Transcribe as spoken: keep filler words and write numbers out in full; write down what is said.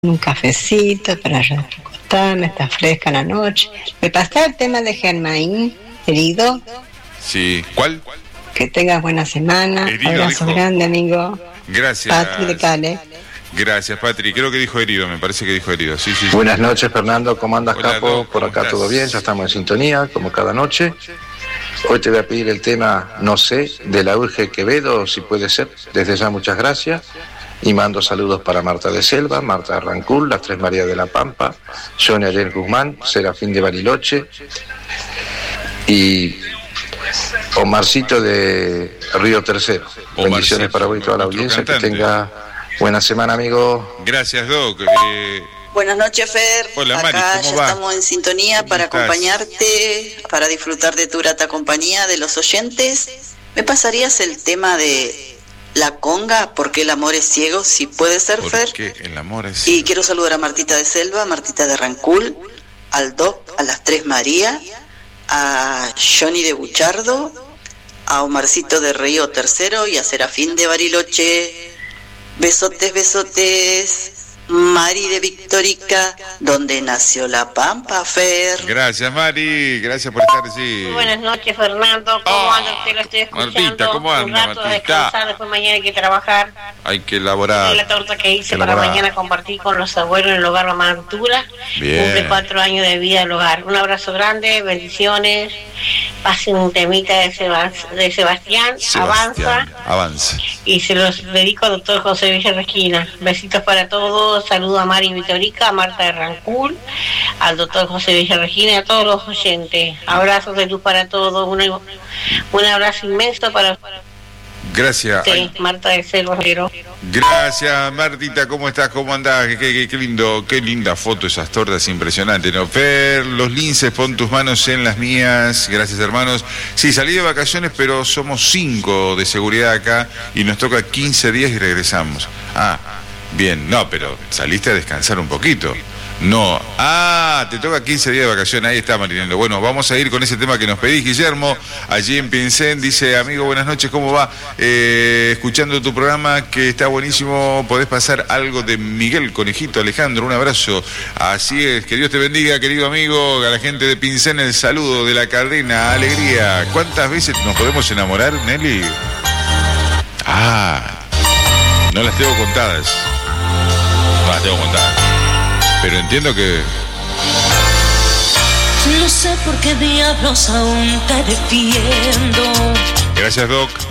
un cafecito para recostarme, está fresca la noche. ¿Me pasás el tema de Germain, querido? Sí, ¿cuál? Que tengas buena semana. Herido, abrazo dijo. grande, amigo. Gracias. Patri de Cale. Gracias, Patri. Creo que dijo herido, me parece que dijo herido. Sí, sí, sí. Buenas noches, Fernando. ¿Cómo andas, Hola, capo? Doc, Por ¿cómo acá estás? todo bien, ya estamos en sintonía, como cada noche. Hoy te voy a pedir el tema No sé, de la Urge Quevedo, si puede ser. Desde ya, muchas gracias. Y mando saludos para Marta de Selva, Marta de Rancul, las Tres Marías de la Pampa, Johnny Ariel Guzmán, Serafín de Bariloche y Omarcito de Río Tercero. Omarcito, Bendiciones para vos y toda la otro audiencia. cantante. Que tenga buena semana, amigo. Gracias, Doc. Eh, Buenas noches, Fer. Hola, Mari, Acá ¿cómo ya va? estamos en sintonía ¿Cómo para estás? acompañarte, para disfrutar de tu grata compañía, de los oyentes. ¿Me pasarías el tema de la conga? ¿Por qué el amor es ciego? Si puede ser, Fer. porque el amor es... Y quiero saludar a Martita de Selva, Martita de Rancul, al Doc, a las Tres Marías, a Johnny de Buchardo, a Omarcito de Río Tercero y a Serafín de Bariloche. Besotes, besotes. Mari de Victorica, donde nació la Pampa, Fer. Gracias, Mari. Gracias por estar allí. Muy buenas noches, Fernando. ¿Cómo Oh, anda? Usted lo estoy escuchando. Martita, ¿cómo anda, Un rato a Martita? descansar, después mañana hay que trabajar. Hay que elaborar. La torta que hice que para elaborar. mañana compartir con los abuelos en el hogar Mamá Artura. Bien. Cumple cuatro años de vida el hogar. Un abrazo grande, bendiciones. Pasen un temita de, Seba- de Sebastián, Sebastián, Avanza. Avanza. Y se los dedico al doctor José Villarresquina. Besitos para todos. Saludo a Mari Vitorica, a Marta de Rancul, al doctor José Villarresquina y a todos los oyentes. Abrazos de luz para todos. Un, un abrazo inmenso para Gracias. usted, Ay, Marta de Selva. gracias, Martita. ¿Cómo estás? ¿Cómo andás? Qué, qué- qué lindo, qué linda foto, esas tortas impresionantes, ¿no? Fer, los linces, pon tus manos en las mías. Gracias, hermanos. Sí, salí de vacaciones, pero somos cinco de seguridad acá y nos toca quince días y regresamos. Ah, bien. No, pero saliste a descansar un poquito. No. Ah, te toca quince días de vacaciones. Ahí está, Marinelo. Bueno, vamos a ir con ese tema que nos pedís, Guillermo. Allí en Pincén dice, amigo, buenas noches, ¿cómo va? Eh, escuchando tu programa, que está buenísimo. Podés pasar algo de Miguel Conejito, Alejandro. Un abrazo. Así es, que Dios te bendiga, querido amigo. A la gente de Pincén, el saludo de la cadena Alegría. ¿Cuántas veces nos podemos enamorar, Nelly? Ah, no las tengo contadas. No las tengo contadas. Pero entiendo que... No sé por qué diablos aún te defiendo. Gracias, Doc.